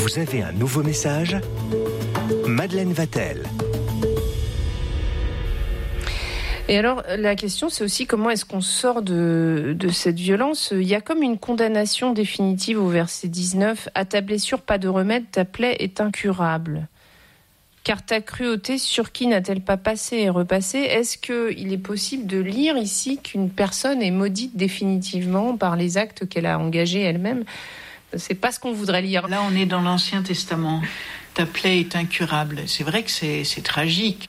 Vous avez un nouveau message ? Madeleine Vatel. Et alors, la question, c'est aussi comment est-ce qu'on sort de cette violence ? Il y a comme une condamnation définitive au verset 19. « À ta blessure, pas de remède, ta plaie est incurable. Car ta cruauté, sur qui n'a-t-elle pas passé et repassé ?» Est-ce qu'il est possible de lire ici qu'une personne est maudite définitivement par les actes qu'elle a engagés elle-même ? C'est pas ce qu'on voudrait lire. Là, on est dans l'Ancien Testament. Ta plaie est incurable. C'est vrai que c'est tragique.